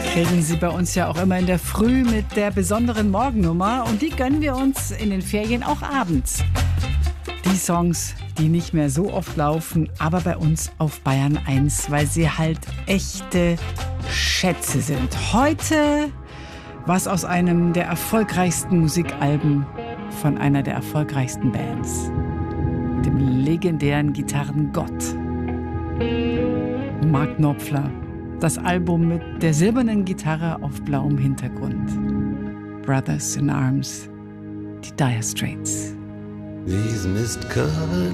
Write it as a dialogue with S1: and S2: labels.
S1: Kriegen Sie bei uns ja auch immer in der Früh mit der besonderen Morgennummer und die gönnen wir uns in den Ferien auch abends. Die Songs, die nicht mehr so oft laufen, aber bei uns auf Bayern 1, weil sie halt echte Schätze sind. Heute was aus einem der erfolgreichsten Musikalben von einer der erfolgreichsten Bands, dem legendären Gitarrengott Mark Knopfler. Das Album mit der silbernen Gitarre auf blauem Hintergrund. Brothers in Arms, die Dire Straits.
S2: These mist-covered